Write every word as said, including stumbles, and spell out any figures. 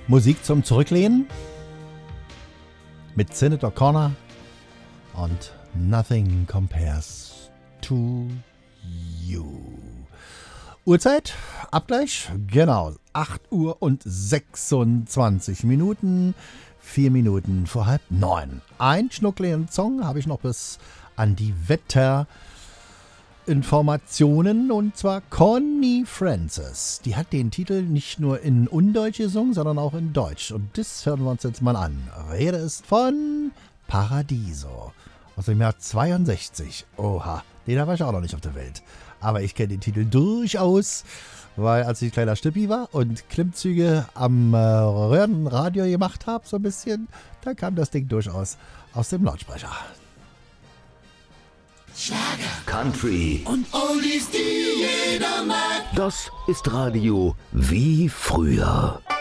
Musik zum Zurücklehnen mit Senator Connor und Nothing Compares to You. Uhrzeit, Abgleich, genau, acht Uhr und sechsundzwanzig Minuten, vier Minuten vor halb neun. Ein schnuckligen Song habe ich noch bis an die Wetterinformationen, und zwar Connie Francis. Die hat den Titel nicht nur in Undeutsch gesungen, sondern auch in Deutsch. Und das hören wir uns jetzt mal an. Rede ist von Paradiso aus dem Jahr zweiundsechzig. Oha, den war ich auch noch nicht auf der Welt. Aber ich kenne den Titel durchaus, weil als ich kleiner Stippi war und Klimmzüge am äh, Röhrenradio gemacht habe, so ein bisschen, da kam das Ding durchaus aus dem Lautsprecher. Schlager, Country und Oldies, die jeder mag. Das ist Radio wie früher.